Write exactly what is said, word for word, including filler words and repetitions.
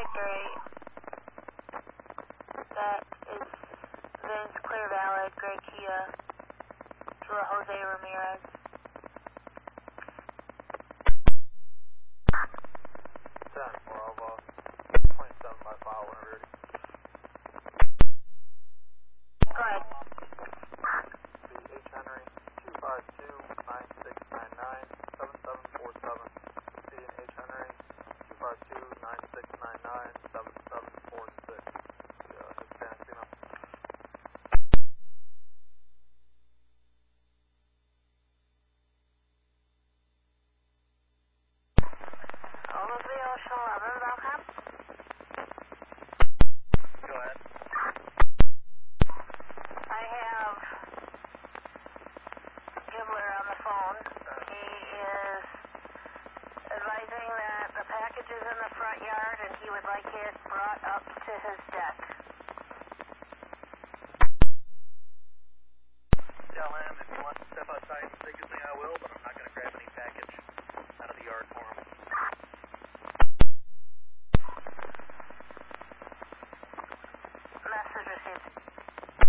light gray. That is Vince Clear Valley, gray Kia. Drew Jose Ramirez. ten, Bravo. twenty-seven by file whenever you're ready. Go ahead. The H Henry two five two, nine six nine nine, seven seven four seven. C and H Henry two five two, nine six nine nine, seven seven four six. Yeah, Hispanic female. Olivia Ocean eleven, Belcom. Go ahead. I have Gibbler on the phone. He is advising that the package is in the front yard and he would like it brought up to his deck.